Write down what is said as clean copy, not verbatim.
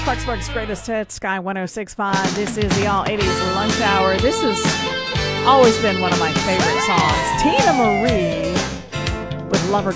Sparks Greatest Hits, Sky 106.5. This is the All 80s Lunch Hour. This has always been one of my favorite songs. Tina Marie with Lover